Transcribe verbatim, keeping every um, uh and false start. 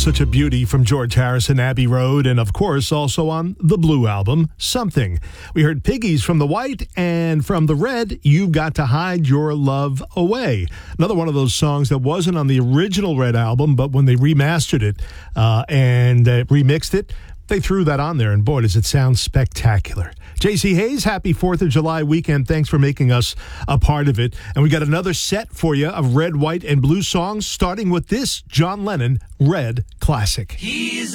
such a beauty from George Harrison, Abbey Road, and of course also on the Blue album, Something. We heard Piggies from the White, and from the Red, You've Got to Hide Your Love Away. Another one of those songs that wasn't on the original Red album, but when they remastered it uh, and uh, remixed it, they threw that on there, and boy, does it sound spectacular. J C Hayes, happy fourth of July weekend. Thanks for making us a part of it. And we got another set for you of red, white, and blue songs, starting with this John Lennon Red Classic. He's